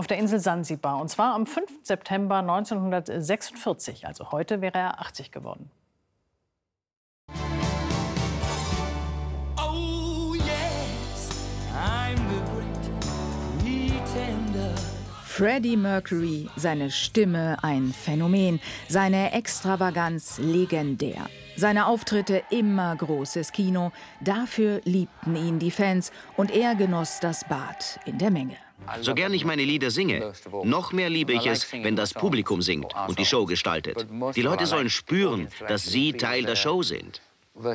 auf der Insel Sansibar. Und zwar am 5. September 1946. Also heute wäre er 80 geworden. Freddie Mercury, seine Stimme ein Phänomen, seine Extravaganz legendär. Seine Auftritte immer großes Kino, dafür liebten ihn die Fans und er genoss das Bad in der Menge. So gern ich meine Lieder singe, noch mehr liebe ich es, wenn das Publikum singt und die Show gestaltet. Die Leute sollen spüren, dass sie Teil der Show sind.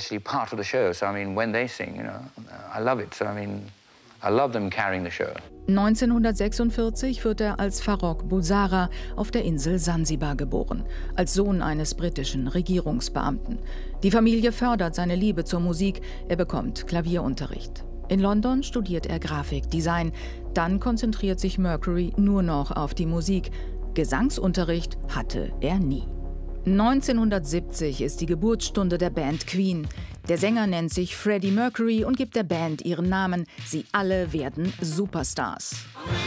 I love them carrying the show. 1946 wird er als Farrokh Bulsara auf der Insel Sansibar geboren, als Sohn eines britischen Regierungsbeamten. Die Familie fördert seine Liebe zur Musik, er bekommt Klavierunterricht. In London studiert er Grafikdesign, dann konzentriert sich Mercury nur noch auf die Musik. Gesangsunterricht hatte er nie. 1970 ist die Geburtsstunde der Band Queen. Der Sänger nennt sich Freddie Mercury und gibt der Band ihren Namen. Sie alle werden Superstars.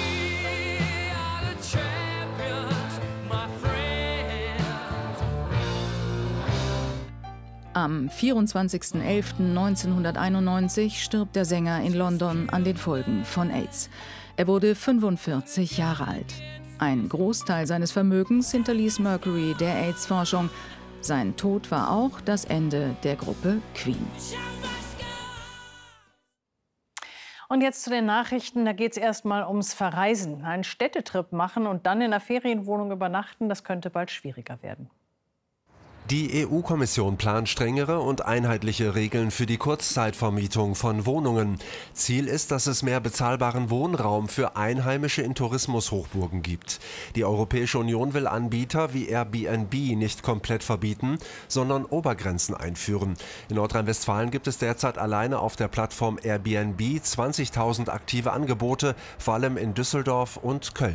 Am 24.11.1991 stirbt der Sänger in London an den Folgen von AIDS. Er wurde 45 Jahre alt. Ein Großteil seines Vermögens hinterließ Mercury der AIDS-Forschung. Sein Tod war auch das Ende der Gruppe Queen. Und jetzt zu den Nachrichten. Da geht es erst mal ums Verreisen. Einen Städtetrip machen und dann in einer Ferienwohnung übernachten, das könnte bald schwieriger werden. Die EU-Kommission plant strengere und einheitliche Regeln für die Kurzzeitvermietung von Wohnungen. Ziel ist, dass es mehr bezahlbaren Wohnraum für Einheimische in Tourismushochburgen gibt. Die Europäische Union will Anbieter wie Airbnb nicht komplett verbieten, sondern Obergrenzen einführen. In Nordrhein-Westfalen gibt es derzeit alleine auf der Plattform Airbnb 20.000 aktive Angebote, vor allem in Düsseldorf und Köln.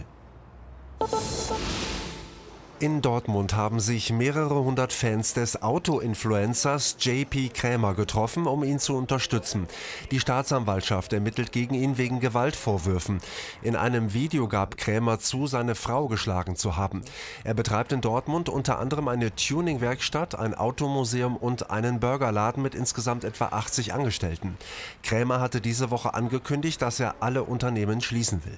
In Dortmund haben sich mehrere hundert Fans des Auto-Influencers JP Krämer getroffen, um ihn zu unterstützen. Die Staatsanwaltschaft ermittelt gegen ihn wegen Gewaltvorwürfen. In einem Video gab Krämer zu, seine Frau geschlagen zu haben. Er betreibt in Dortmund unter anderem eine Tuning-Werkstatt, ein Automuseum und einen Burgerladen mit insgesamt etwa 80 Angestellten. Krämer hatte diese Woche angekündigt, dass er alle Unternehmen schließen will.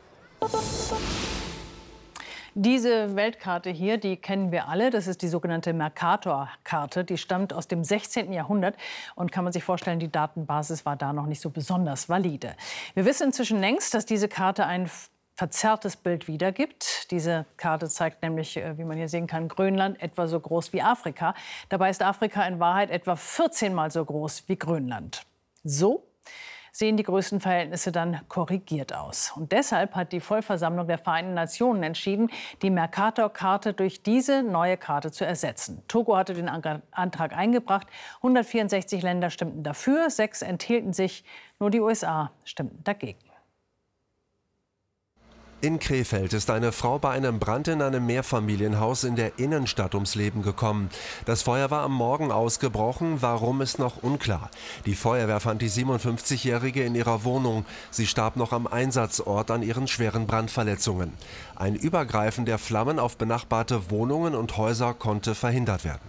Diese Weltkarte hier, die kennen wir alle. Das ist die sogenannte Mercator-Karte. Die stammt aus dem 16. Jahrhundert. Und kann man sich vorstellen, die Datenbasis war da noch nicht so besonders valide. Wir wissen inzwischen längst, dass diese Karte ein verzerrtes Bild wiedergibt. Diese Karte zeigt nämlich, wie man hier sehen kann, Grönland etwa so groß wie Afrika. Dabei ist Afrika in Wahrheit etwa 14-mal so groß wie Grönland. So sehen die Größenverhältnisse dann korrigiert aus. Und deshalb hat die Vollversammlung der Vereinten Nationen entschieden, die Mercator-Karte durch diese neue Karte zu ersetzen. Togo hatte den Antrag eingebracht. 164 Länder stimmten dafür, 6 enthielten sich. Nur die USA stimmten dagegen. In Krefeld ist eine Frau bei einem Brand in einem Mehrfamilienhaus in der Innenstadt ums Leben gekommen. Das Feuer war am Morgen ausgebrochen, warum ist noch unklar. Die Feuerwehr fand die 57-Jährige in ihrer Wohnung. Sie starb noch am Einsatzort an ihren schweren Brandverletzungen. Ein Übergreifen der Flammen auf benachbarte Wohnungen und Häuser konnte verhindert werden.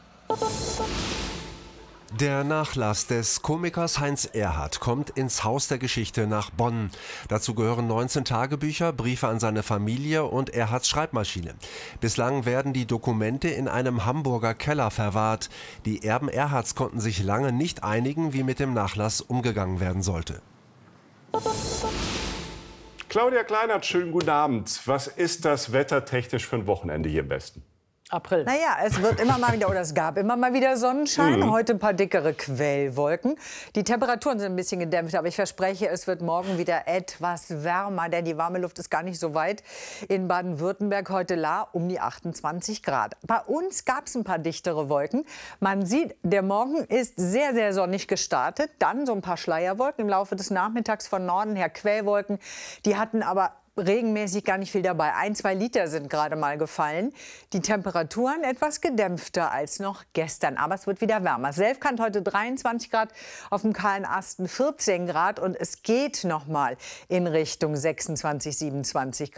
Der Nachlass des Komikers Heinz Erhardt kommt ins Haus der Geschichte nach Bonn. Dazu gehören 19 Tagebücher, Briefe an seine Familie und Erhardts Schreibmaschine. Bislang werden die Dokumente in einem Hamburger Keller verwahrt. Die Erben Erhardts konnten sich lange nicht einigen, wie mit dem Nachlass umgegangen werden sollte. Claudia Kleinert, schönen guten Abend. Was ist das wettertechnisch für ein Wochenende hier im Westen? April. Naja, es wird immer mal wieder, oder es gab immer mal wieder Sonnenschein. Heute ein paar dickere Quellwolken. Die Temperaturen sind ein bisschen gedämpft, aber ich verspreche, es wird morgen wieder etwas wärmer, denn die warme Luft ist gar nicht so weit. In Baden-Württemberg heute um die 28 Grad. Bei uns gab es ein paar dichtere Wolken. Man sieht, der Morgen ist sehr, sehr sonnig gestartet. Dann so ein paar Schleierwolken im Laufe des Nachmittags von Norden her Quellwolken. Die hatten aber regenmäßig gar nicht viel dabei. 1, 2 Liter sind gerade mal gefallen. Die Temperaturen etwas gedämpfter als noch gestern. Aber es wird wieder wärmer. Selfkant heute 23 Grad, auf dem kahlen Asten 14 Grad. Und es geht noch mal in Richtung 26, 27 Grad.